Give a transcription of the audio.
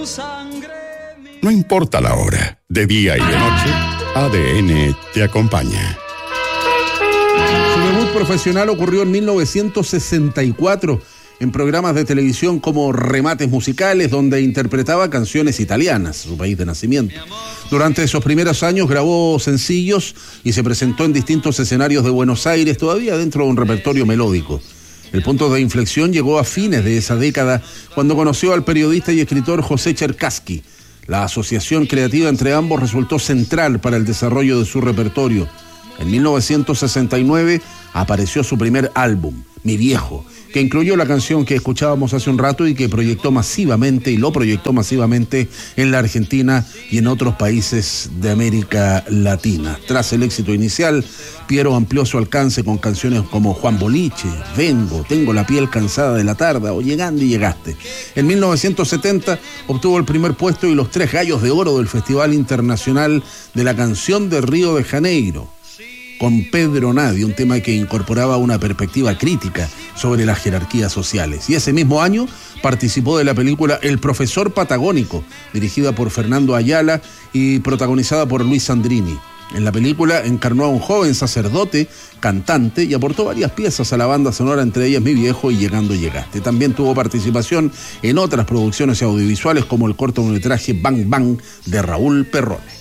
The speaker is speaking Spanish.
No importa la hora, de día y de noche, ADN te acompaña. Su debut profesional ocurrió en 1964 en programas de televisión como Remates Musicales, donde interpretaba canciones italianas, su país de nacimiento. Durante esos primeros años grabó sencillos y se presentó en distintos escenarios de Buenos Aires, todavía dentro de un repertorio melódico. El punto de inflexión llegó a fines de esa década, cuando conoció al periodista y escritor José Cherkassky. La asociación creativa entre ambos resultó central para el desarrollo de su repertorio. En 1969 apareció su primer álbum, Mi Viejo, que incluyó la canción que escuchábamos hace un rato y que lo proyectó masivamente en la Argentina y en otros países de América Latina. Tras el éxito inicial, Piero amplió su alcance con canciones como Juan Boliche, Vengo, Tengo la piel cansada de la tarde o Llegando y llegaste. En 1970 obtuvo el primer puesto y los 3 gallos de oro del Festival Internacional de la Canción de Río de Janeiro, con Pedro Nadie, un tema que incorporaba una perspectiva crítica sobre las jerarquías sociales. Y ese mismo año participó de la película El Profesor Patagónico, dirigida por Fernando Ayala y protagonizada por Luis Sandrini. En la película encarnó a un joven sacerdote, cantante, y aportó varias piezas a la banda sonora, entre ellas Mi Viejo y Llegando Llegaste. También tuvo participación en otras producciones audiovisuales como el cortometraje Bang Bang de Raúl Perrone.